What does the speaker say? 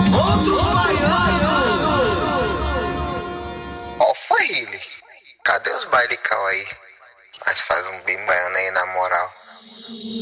Outros baianos! Ó, foi ele. Cadê os baile cal aí? Mas faz um bem baiano aí na moral.